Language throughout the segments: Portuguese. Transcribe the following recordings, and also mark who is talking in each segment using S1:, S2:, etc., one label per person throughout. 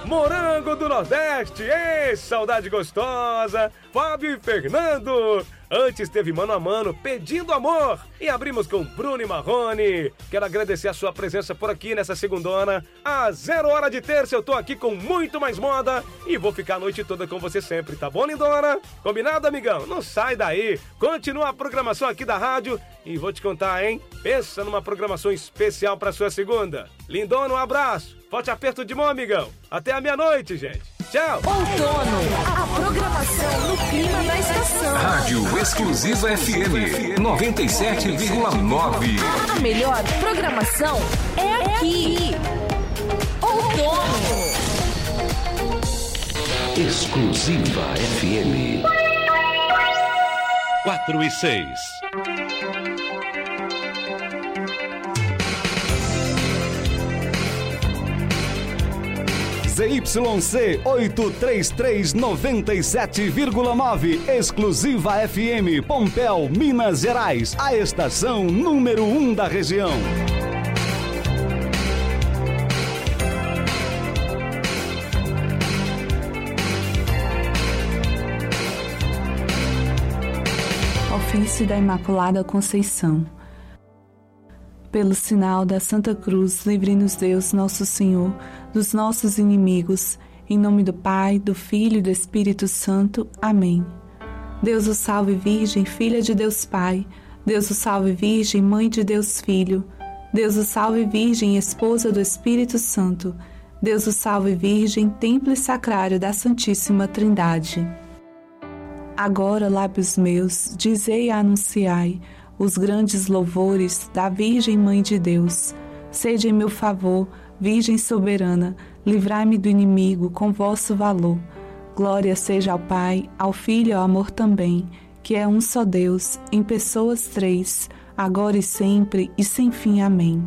S1: Morango do Nordeste, ei, saudade gostosa, Fábio e Fernando. Antes teve Mano a Mano, Pedindo Amor. E abrimos com Bruno e Marrone. Quero agradecer a sua presença por aqui nessa segundona. A 0 hora de terça eu tô aqui com muito mais moda e vou ficar a noite toda com você sempre, tá bom, lindona? Combinado, amigão? Não sai daí. Continua a programação aqui da rádio e vou te contar, hein? Pensa numa programação especial pra sua segunda. Lindona, um abraço. Forte aperto de mão, amigão. Até a meia-noite, gente. Tchau.
S2: Outono, a programação no clima da estação.
S3: Rádio Exclusiva FM 97,9.
S2: A melhor programação é aqui. Outono.
S3: Exclusiva FM 4 e 6.
S4: ZYC 833 97,9, Exclusiva FM, Pompéu, Minas Gerais, a estação número 1 da região.
S5: Ofício da Imaculada Conceição. Pelo sinal da Santa Cruz, livre-nos Deus, nosso Senhor, dos nossos inimigos. Em nome do Pai, do Filho e do Espírito Santo. Amém. Deus o salve, Virgem, filha de Deus Pai. Deus o salve, Virgem, mãe de Deus Filho. Deus o salve, Virgem, esposa do Espírito Santo. Deus o salve, Virgem, templo e sacrário da Santíssima Trindade. Agora, lábios meus, dizei e anunciai os grandes louvores da Virgem Mãe de Deus. Sede em meu favor, Virgem soberana, livrai-me do inimigo com vosso valor. Glória seja ao Pai, ao Filho e ao Amor também, que é um só Deus, em pessoas três, agora e sempre e sem fim. Amém.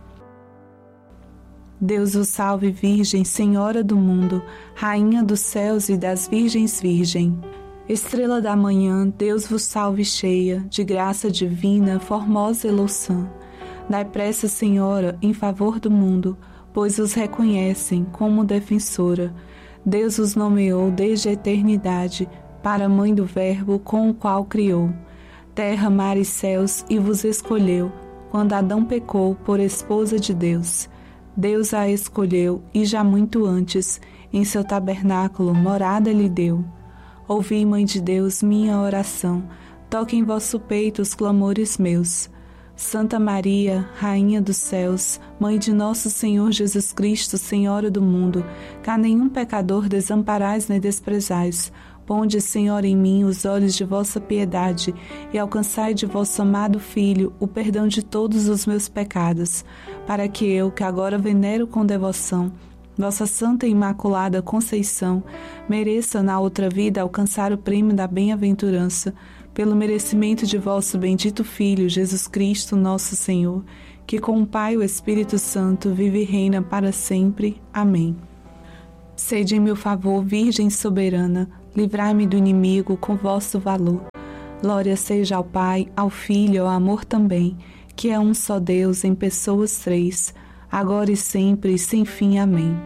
S5: Deus o salve, Virgem, Senhora do mundo, Rainha dos céus e das virgens virgem. Estrela da manhã, Deus vos salve cheia, de graça divina, formosa e louçã. Dai pressa, Senhora, em favor do mundo, pois os reconhecem como defensora. Deus os nomeou desde a eternidade, para a mãe do Verbo com o qual criou terra, mar e céus, e vos escolheu, quando Adão pecou, por esposa de Deus. Deus a escolheu, e já muito antes, em seu tabernáculo, morada lhe deu. Ouvi, Mãe de Deus, minha oração, toque em vosso peito os clamores meus. Santa Maria, Rainha dos céus, Mãe de nosso Senhor Jesus Cristo, Senhora do mundo, que a nenhum pecador desamparais nem desprezais. Ponde, Senhor, em mim os olhos de vossa piedade e alcançai de vosso amado Filho o perdão de todos os meus pecados, para que eu, que agora venero com devoção vossa Santa e Imaculada Conceição, mereça na outra vida alcançar o prêmio da bem-aventurança, pelo merecimento de vosso bendito Filho, Jesus Cristo, nosso Senhor, que com o Pai e o Espírito Santo vive e reina para sempre. Amém. Sede em meu favor, Virgem soberana, livrai-me do inimigo com vosso valor. Glória seja ao Pai, ao Filho e ao Amor também, que é um só Deus em pessoas três, agora e sempre e sem fim. Amém.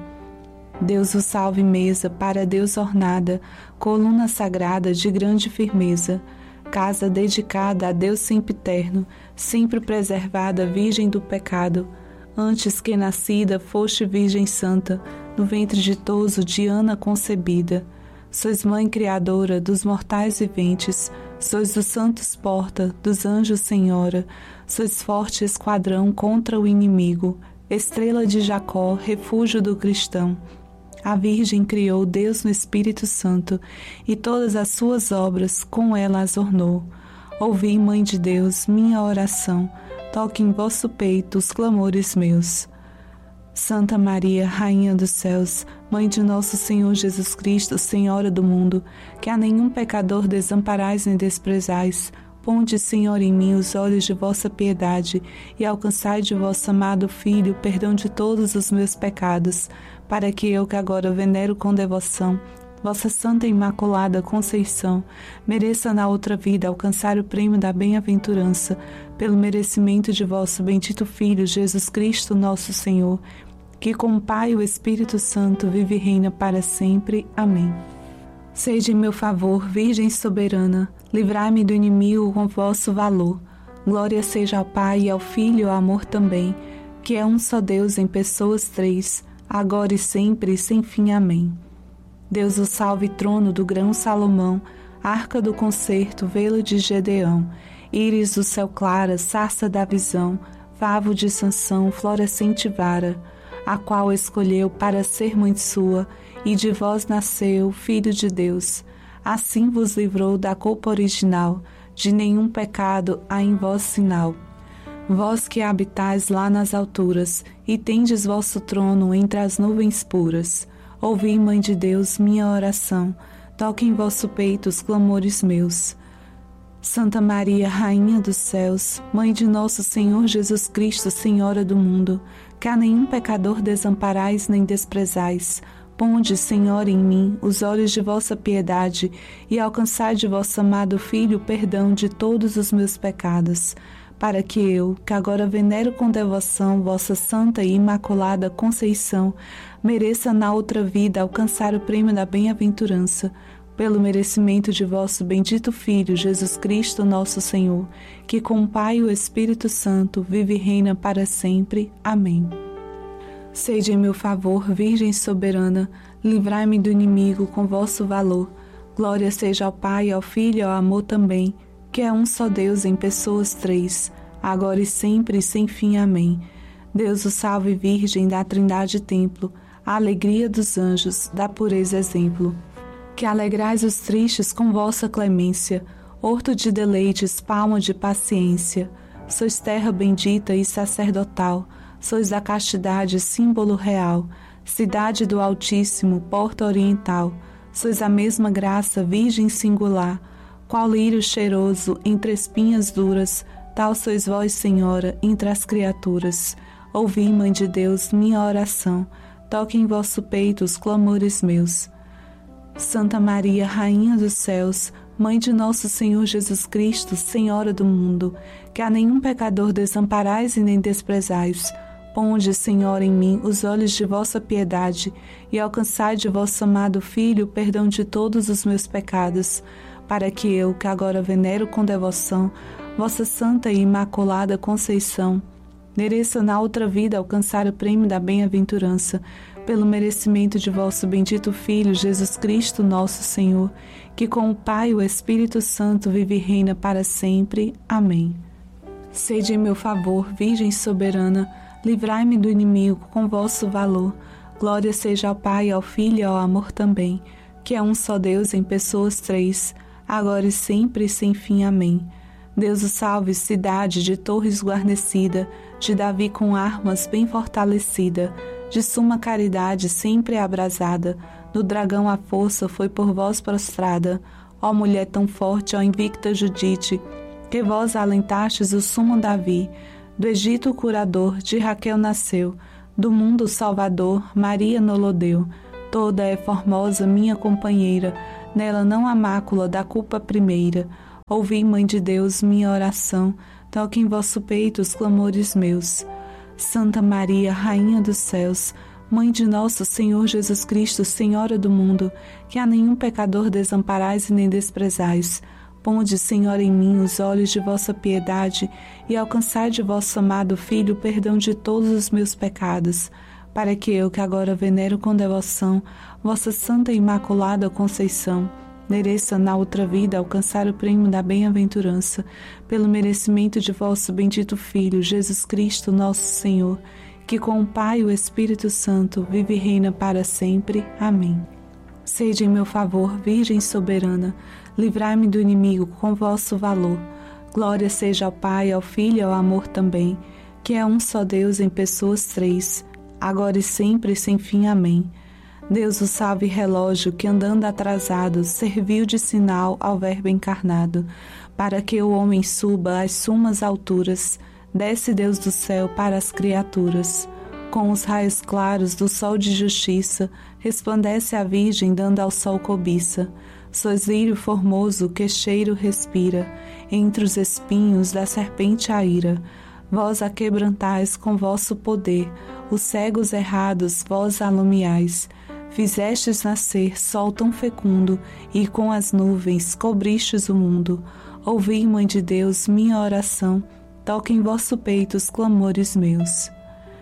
S5: Deus o salve, mesa para Deus ornada, coluna sagrada de grande firmeza, casa dedicada a Deus sempiterno, sempre preservada, virgem do pecado. Antes que nascida, foste Virgem Santa, no ventre ditoso de Ana concebida. Sois Mãe Criadora dos mortais viventes, sois dos santos porta, dos anjos Senhora, sois forte esquadrão contra o inimigo, estrela de Jacó, refúgio do cristão. A Virgem criou Deus no Espírito Santo, e todas as suas obras com ela as ornou. Ouvi, Mãe de Deus, minha oração, toque em vosso peito os clamores meus. Santa Maria, Rainha dos céus, Mãe de nosso Senhor Jesus Cristo, Senhora do mundo, que a nenhum pecador desamparais nem desprezais, ponde, Senhor, em mim os olhos de vossa piedade e alcançai de vosso amado Filho o perdão de todos os meus pecados, para que eu, que agora venero com devoção vossa Santa e Imaculada Conceição, mereça na outra vida alcançar o prêmio da bem-aventurança, pelo merecimento de vosso bendito Filho, Jesus Cristo, nosso Senhor, que com o Pai e o Espírito Santo vive e reina para sempre. Amém. Sede em meu favor, Virgem soberana, livrai-me do inimigo com vosso valor. Glória seja ao Pai, e ao Filho e ao amor também, que é um só Deus em pessoas três, agora e sempre e sem fim. Amém. Deus o salve, trono do grão Salomão, arca do concerto, velo de Gedeão, íris do céu clara, sarça da visão, favo de Sansão, florescente vara, a qual escolheu para ser mãe sua, e de vós nasceu, Filho de Deus. Assim vos livrou da culpa original, de nenhum pecado há em vós sinal. Vós que habitais lá nas alturas, e tendes vosso trono entre as nuvens puras, ouvi, Mãe de Deus, minha oração, toque em vosso peito os clamores meus. Santa Maria, Rainha dos céus, Mãe de nosso Senhor Jesus Cristo, Senhora do mundo, que a nenhum pecador desamparais nem desprezais, ponde, Senhora, em mim os olhos de vossa piedade e alcançai de vosso amado Filho o perdão de todos os meus pecados, para que eu, que agora venero com devoção vossa santa e imaculada Conceição, mereça na outra vida alcançar o prêmio da bem-aventurança, pelo merecimento de vosso bendito Filho, Jesus Cristo, nosso Senhor, que com o Pai e o Espírito Santo vive e reina para sempre. Amém. Sede em meu favor, Virgem soberana, livrai-me do inimigo com vosso valor. Glória seja ao Pai, ao Filho e ao amor também, que é um só Deus em pessoas três, agora e sempre e sem fim. Amém. Deus o salve, Virgem da Trindade templo, a alegria dos anjos, da pureza exemplo. Que alegrais os tristes com vossa clemência, horto de deleites, palma de paciência. Sois terra bendita e sacerdotal, sois da castidade símbolo real, cidade do Altíssimo, porta oriental. Sois a mesma graça, virgem singular, qual lírio cheiroso entre espinhas duras, tal sois vós, Senhora, entre as criaturas. Ouvi, Mãe de Deus, minha oração, toque em vosso peito os clamores meus. Santa Maria, Rainha dos céus, Mãe de nosso Senhor Jesus Cristo, Senhora do mundo, que a nenhum pecador desamparais e nem desprezais, ponde, Senhora, em mim os olhos de vossa piedade e alcançai de vosso amado Filho o perdão de todos os meus pecados, para que eu, que agora venero com devoção vossa santa e imaculada Conceição, mereça na outra vida alcançar o prêmio da bem-aventurança, pelo merecimento de vosso bendito Filho, Jesus Cristo, nosso Senhor, que com o Pai e o Espírito Santo vive e reina para sempre. Amém. Sede em meu favor, Virgem soberana, livrai-me do inimigo com vosso valor. Glória seja ao Pai, ao Filho e ao amor também, que é um só Deus em pessoas três, agora e sempre e sem fim. Amém. Deus o salve, cidade de torres guarnecida, de Davi com armas bem fortalecida, de suma caridade sempre abrasada, no dragão a força foi por vós prostrada. Ó mulher tão forte, ó invicta Judite, que vós alentastes o sumo Davi, do Egito o curador, de Raquel nasceu, do mundo o salvador, Maria nolo deu. Toda é formosa, minha companheira, nela não há mácula da culpa primeira. Ouvi, Mãe de Deus, minha oração, toque em vosso peito os clamores meus. Santa Maria, Rainha dos céus, Mãe de nosso Senhor Jesus Cristo, Senhora do mundo, que a nenhum pecador desamparais e nem desprezais, ponde, Senhora, em mim os olhos de vossa piedade e alcançai de vosso amado Filho o perdão de todos os meus pecados, para que eu, que agora venero com devoção vossa santa e imaculada Conceição, mereça na outra vida alcançar o prêmio da bem-aventurança, pelo merecimento de vosso bendito Filho, Jesus Cristo, nosso Senhor, que com o Pai e o Espírito Santo vive e reina para sempre. Amém. Sede em meu favor, Virgem soberana, livrai-me do inimigo com vosso valor. Glória seja ao Pai, ao Filho e ao amor também, que é um só Deus em pessoas três, agora e sempre e sem fim. Amém. Deus o salve, relógio que andando atrasado serviu de sinal ao Verbo encarnado, para que o homem suba às sumas alturas, desce Deus do céu para as criaturas. Com os raios claros do sol de justiça, resplandece a Virgem dando ao sol cobiça. Sois lírio formoso que cheiro respira, entre os espinhos da serpente a ira. Vós a quebrantais com vosso poder, os cegos errados vós alumiais. Fizestes nascer sol tão fecundo, e com as nuvens cobristes o mundo. Ouvi, Mãe de Deus, minha oração, toque em vosso peito os clamores meus.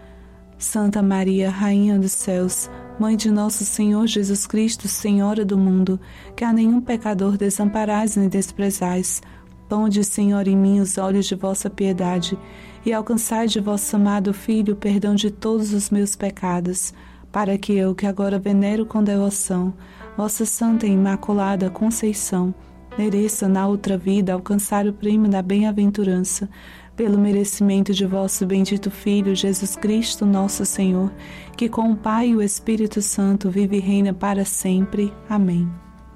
S5: Santa Maria, Rainha dos céus, Mãe de nosso Senhor Jesus Cristo, Senhora do mundo, que a nenhum pecador desamparais nem desprezais, ponde, Senhor, em mim os olhos de vossa piedade, e alcançai de vosso amado Filho o perdão de todos os meus pecados, para que eu, que agora venero com devoção vossa Santa e Imaculada Conceição, mereça na outra vida alcançar o prêmio da bem-aventurança, pelo merecimento de vosso bendito Filho, Jesus Cristo, nosso Senhor, que com o Pai e o Espírito Santo vive e reina para sempre. Amém.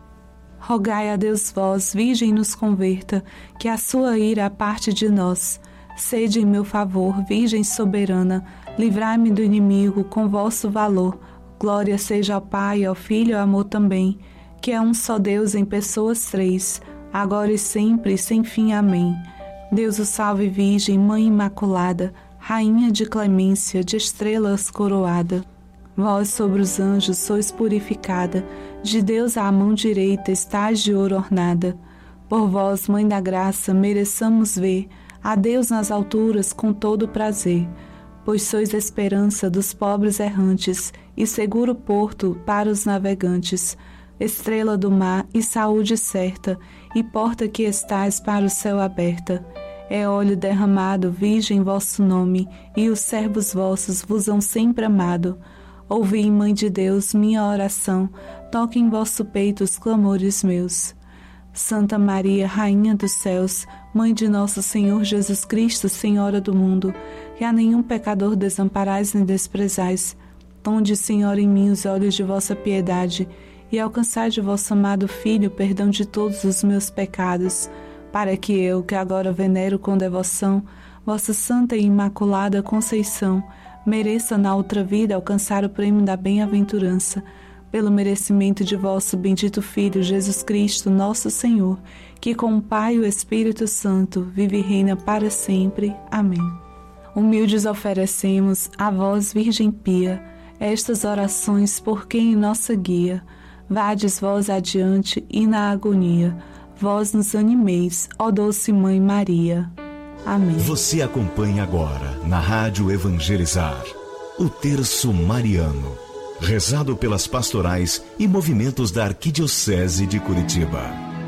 S5: Rogai a Deus vós, Virgem nos converta, que a sua ira aparte de nós. Sede em meu favor, Virgem soberana, livrai-me do inimigo com vosso valor. Glória seja ao Pai, ao Filho e ao amor também, que é um só Deus em pessoas três, agora e sempre, sem fim. Amém. Deus o salve, Virgem, Mãe Imaculada, Rainha de clemência, de estrelas coroada. Vós sobre os anjos sois purificada, de Deus à mão direita estais de ouro ornada. Por vós, Mãe da Graça, mereçamos ver a Deus nas alturas com todo prazer, pois sois a esperança dos pobres errantes e seguro porto para os navegantes, estrela do mar e saúde certa, e porta que estais para o céu aberta. É óleo derramado, Virgem, vosso nome, e os servos vossos vos hão sempre amado. Ouvi, Mãe de Deus, minha oração, toque em vosso peito os clamores meus. Santa Maria, Rainha dos céus, Mãe de nosso Senhor Jesus Cristo, Senhora do mundo, que a nenhum pecador desamparais nem desprezais, ponde, Senhor, em mim os olhos de vossa piedade, e alcançai de vosso amado Filho o perdão de todos os meus pecados, para que eu, que agora venero com devoção vossa Santa e Imaculada Conceição, mereça na outra vida alcançar o prêmio da bem-aventurança, pelo merecimento de vosso bendito Filho, Jesus Cristo, nosso Senhor, que com o Pai e o Espírito Santo vive e reina para sempre. Amém. Humildes oferecemos a vós, Virgem pia, estas orações por quem em nossa guia. Vades vós adiante e na agonia, vós nos animeis, ó doce Mãe Maria. Amém.
S6: Você acompanha agora, na Rádio Evangelizar, o Terço Mariano, rezado pelas pastorais e movimentos da Arquidiocese de Curitiba.